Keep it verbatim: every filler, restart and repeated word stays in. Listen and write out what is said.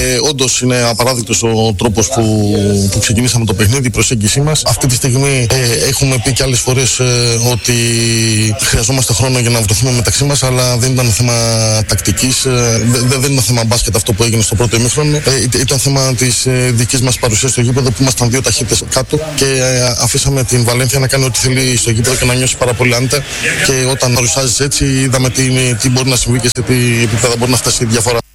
όντως είναι απαράδεκτος ο τρόπος που, που ξεκινήσαμε το παιχνίδι, η προσέγγιση μας. Αυτή τη στιγμή ε, έχουμε πει και άλλες φορές ε, ότι χρειαζόμαστε χρόνο για να βρεθούμε μεταξύ μας, αλλά δεν ήταν θέμα τακτικής, ε, δεν, δεν ήταν θέμα μπάσκετ αυτό που έγινε στο πρώτο ημίχρονο. Ε, ήταν θέμα της ε, δικής μας παρουσίας στο γήπεδο, που ήμασταν δύο ταχύτητες κάτω και ε, αφήσαμε την Βαλένθια να κάνει ό,τι θέλει στο γήπεδο και να νιώσει πάρα πολύ άνετα. Και όταν παρουσιάζεις έτσι, είδαμε τι, τι μπορεί να συμβεί και σε τι επίπεδα μπορεί να φτάσει η διαφορά.